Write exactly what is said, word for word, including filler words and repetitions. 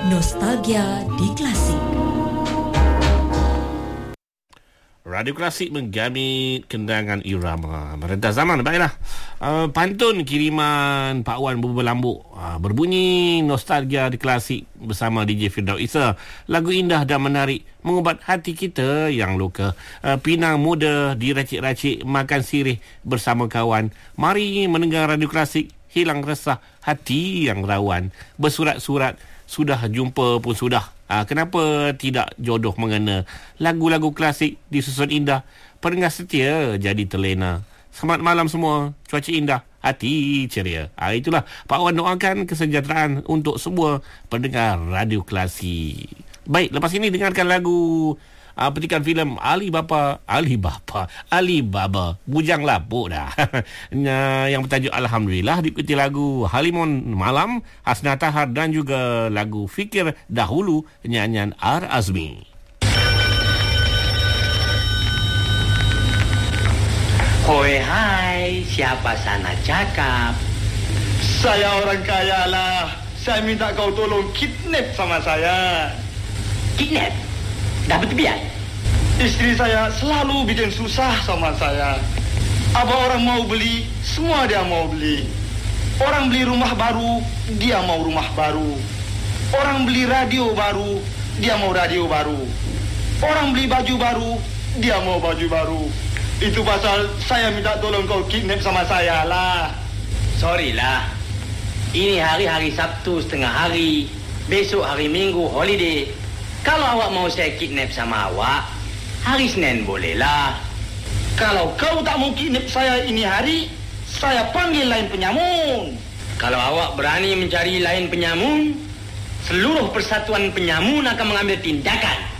Nostalgia di Klasik. Radio Klasik menggamit kendangan irama merentas zaman. Baiklah, uh, pantun kiriman Pak Wan Berlambuk uh, berbunyi Nostalgia di Klasik bersama D J Firdaus Isa. Lagu indah dan menarik mengubat hati kita yang luka. uh, Pinang muda diracik-racik, makan sirih bersama kawan. Mari mendengar Radio Klasik, hilang resah hati yang rawan. Bersurat-surat sudah jumpa pun sudah. Ha, kenapa tidak jodoh mengena? Lagu-lagu klasik disusun indah, pendengar setia jadi terlena. Selamat malam semua, cuaca indah, hati ceria. Ha, itulah Pak Wan doakan kesejahteraan untuk semua pendengar Radio Klasik. Baik, lepas ini dengarkan lagu uh, petikan filem Ali Bapa, Ali Bapa, Ali Baba, Bujang Lapuk dah. Yang bertajuk Alhamdulillah, diikuti lagu Halimun Malam, Hasna Tahar dan juga lagu Fikir Dahulu, nyanyian R. Azmi. Hoi hai, siapa sana cakap? Saya orang kaya lah. Saya minta kau tolong kidnap sama saya. Kidnap? Dapat biar? Istri saya selalu bikin susah sama saya. Apa orang mau beli, semua dia mau beli. Orang beli rumah baru, dia mau rumah baru. Orang beli radio baru, dia mau radio baru. Orang beli baju baru, dia mau baju baru. Itu pasal saya minta tolong kau kidnap sama saya lah. Sorry lah. Ini hari-hari Sabtu setengah hari. Besok hari Minggu holiday. Kalau awak mau saya kidnap sama awak, hari Senin bolehlah. Kalau kau tak mau kidnap saya ini hari, saya panggil lain penyamun. Kalau awak berani mencari lain penyamun, seluruh persatuan penyamun akan mengambil tindakan.